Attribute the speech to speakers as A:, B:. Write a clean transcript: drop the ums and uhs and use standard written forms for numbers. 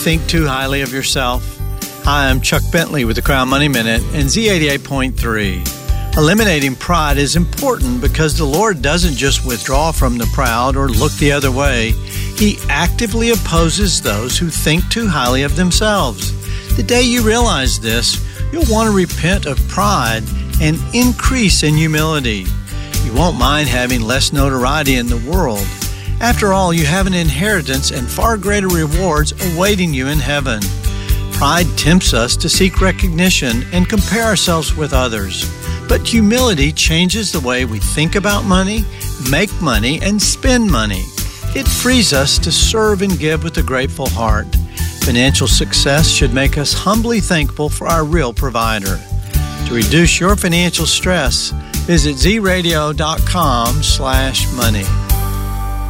A: think too highly of yourself? Hi, I'm Chuck Bentley with the Crown Money Minute and Z88.3. Eliminating pride is important because the Lord doesn't just withdraw from the proud or look the other way. He actively opposes those who think too highly of themselves. The day you realize this, you'll want to repent of pride and increase in humility. You won't mind having less notoriety in the world. After all, you have an inheritance and far greater rewards awaiting you in heaven. Pride tempts us to seek recognition and compare ourselves with others. But humility changes the way we think about money, make money, and spend money. It frees us to serve and give with a grateful heart. Financial success should make us humbly thankful for our real provider. To reduce your financial stress, visit zradio.com/money.